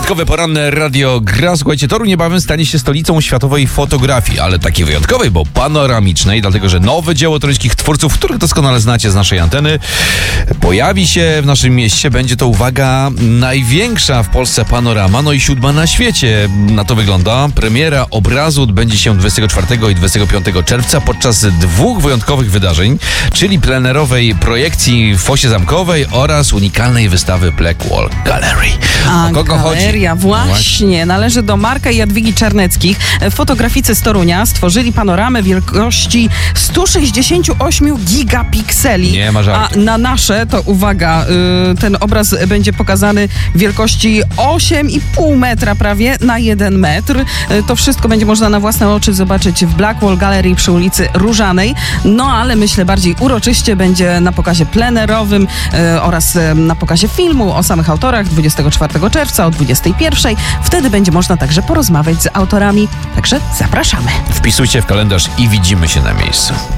Wyjątkowe poranne radio gra. Słuchajcie, Toruń niebawem stanie się stolicą światowej fotografii, ale takiej wyjątkowej, bo panoramicznej, dlatego że nowe dzieło toruńskich twórców, których doskonale znacie z naszej anteny, pojawi się w naszym mieście. Będzie to, uwaga, największa w Polsce panorama, no i 7 na świecie. Na to wygląda. Premiera obrazu odbędzie się 24 i 25 czerwca podczas 2 wyjątkowych wydarzeń, czyli plenerowej projekcji w Fosie Zamkowej oraz unikalnej wystawy Black Wall Gallery. O kogo Galeria, chodzi? właśnie, należy do Marka i Jadwigi Czarneckich. Fotograficy z Torunia stworzyli panoramę wielkości 168 gigapikseli. Nie ma żartu. A na nasze, to uwaga, ten obraz będzie pokazany wielkości 8,5 metra prawie na 1 metr. To wszystko będzie można na własne oczy zobaczyć w Black Wall Gallery przy ulicy Różanej. No ale myślę, bardziej uroczyście będzie na pokazie plenerowym oraz na pokazie filmu o samych autorach 24 czerwca o 21. Wtedy będzie można także porozmawiać z autorami. Także zapraszamy. Wpisujcie w kalendarz i widzimy się na miejscu.